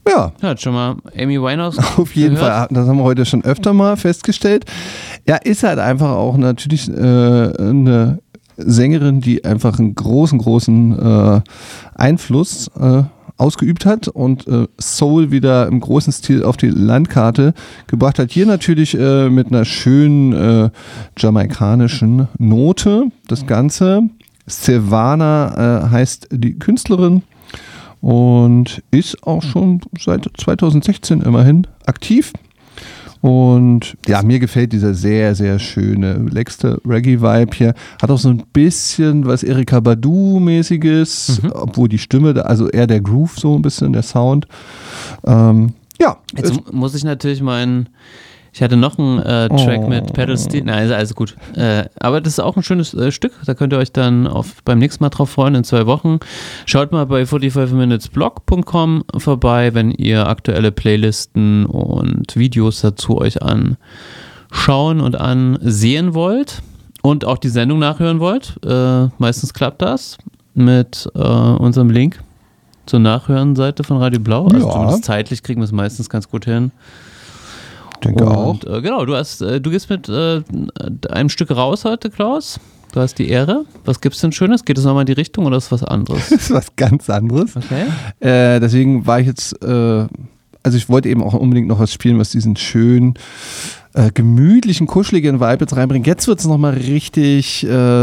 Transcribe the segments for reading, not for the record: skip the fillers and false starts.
Ja. Ja, hat schon mal Amy Winehouse Auf jeden Fall, das haben wir heute schon öfter mal festgestellt. Ja, ist halt einfach auch natürlich eine Sängerin, die einfach einen großen Einfluss ausgeübt hat und Soul wieder im großen Stil auf die Landkarte gebracht hat. Hier natürlich mit einer schönen jamaikanischen Note. Das Ganze. Silvana heißt die Künstlerin. Und ist auch schon seit 2016 immerhin aktiv. Und ja, mir gefällt dieser sehr, sehr schöne, relaxte Reggae-Vibe hier. Hat auch so ein bisschen was Erykah Badu-mäßiges, obwohl die Stimme, also eher der Groove so ein bisschen, der Sound. Ja. Jetzt muss ich natürlich ich hatte noch einen Track mit Pedal Steel. Nein, also gut. Aber das ist auch ein schönes Stück. Da könnt ihr euch dann beim nächsten Mal drauf freuen, in 2 Wochen. Schaut mal bei 45minutesblog.com vorbei, wenn ihr aktuelle Playlisten und Videos dazu euch anschauen und ansehen wollt und auch die Sendung nachhören wollt. Meistens klappt das mit unserem Link zur Nachhören-Seite von Radio Blau. Also zumindest zeitlich kriegen wir es meistens ganz gut hin. Denke auch. Genau, du gehst mit einem Stück raus heute, Klaus. Du hast die Ehre. Was gibt's denn Schönes? Geht es nochmal in die Richtung oder ist es was anderes? Das ist was ganz anderes. Okay. Deswegen war ich jetzt, ich wollte eben auch unbedingt noch was spielen, was diesen schönen, gemütlichen, kuscheligen Vibe jetzt reinbringt. Jetzt wird es nochmal richtig,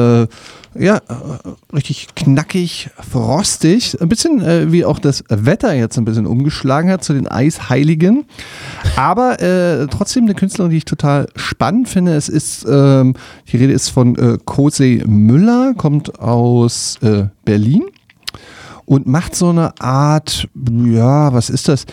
richtig knackig, frostig. Ein bisschen wie auch das Wetter jetzt ein bisschen umgeschlagen hat zu den Eisheiligen. Aber trotzdem eine Künstlerin, die ich total spannend finde. Es ist, die Rede ist von Kosey Müller, kommt aus Berlin und macht so eine Art, was ist das?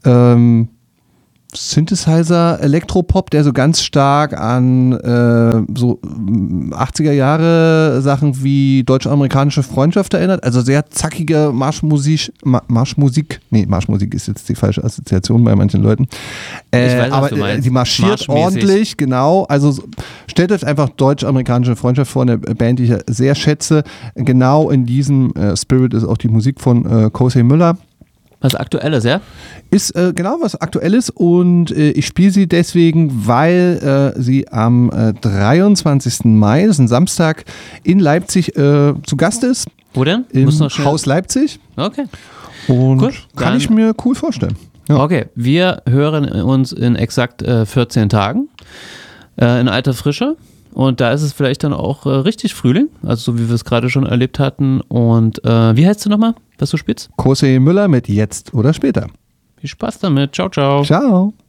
Synthesizer, Elektropop, der so ganz stark an so 80er Jahre Sachen wie deutsch-amerikanische Freundschaft erinnert. Also sehr zackige Marschmusik ist jetzt die falsche Assoziation bei manchen Leuten. Ich weiß, aber die marschiert ordentlich, genau. Also stellt euch einfach deutsch-amerikanische Freundschaft vor, eine Band, die ich sehr schätze. Genau in diesem Spirit ist auch die Musik von Kosey Müller. Was Aktuelles, ja? Ist genau was Aktuelles und ich spiele sie deswegen, weil sie am 23. Mai, das ist ein Samstag, in Leipzig zu Gast ist. Wo denn? Im Haus Leipzig. Okay. Und cool. Kann ich mir cool vorstellen. Ja. Okay, wir hören uns in exakt 14 Tagen in alter Frische. Und da ist es vielleicht dann auch richtig Frühling, also so wie wir es gerade schon erlebt hatten. Und wie heißt du nochmal, was du spielst? Kosey Müller mit Jetzt oder Später. Viel Spaß damit. Ciao, ciao. Ciao.